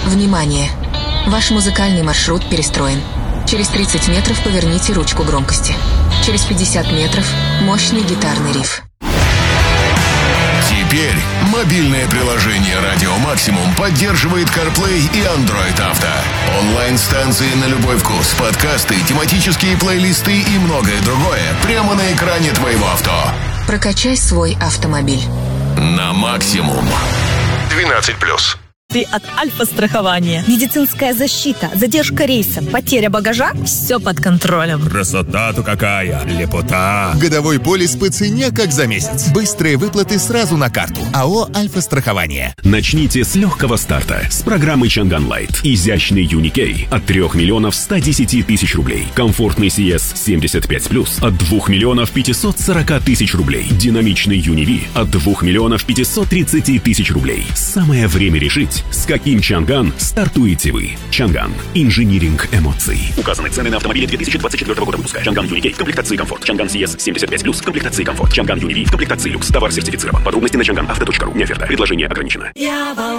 Внимание! Ваш музыкальный маршрут перестроен. Через 30 метров поверните ручку громкости. Через 50 метров мощный гитарный риф. Теперь мобильное приложение «Радио Максимум» поддерживает CarPlay и Android Auto. Онлайн-станции на любой вкус, подкасты, тематические плейлисты и многое другое прямо на экране твоего авто. Прокачай свой автомобиль. На максимум. 12+. Ты от Альфа-страхования. Медицинская защита, задержка рейса, потеря багажа – Все под контролем. Красота-то какая! Лепота! Годовой полис по цене, как за месяц. Быстрые выплаты сразу на карту. АО «Альфа-страхование». Начните с легкого старта. С программы Чанган Лайт. Изящный Юникей от 3 миллионов 110 тысяч рублей. Комфортный CS 75+, от 2 миллионов 540 тысяч рублей. Динамичный Юниви от 2 миллионов 530 тысяч рублей. Самое время решить, с каким Чанган стартуете вы. Чанган. Инжиниринг эмоций. Указаны цены на автомобили 2024 года выпуска. Чанган Юникей в комплектации комфорт. Чанган CS 75+, в комплектации комфорт. Чанган Юниви в комплектации люкс. Товар сертифицирован. Подробности на changanauto.ru. Не оферта. Предложение ограничено.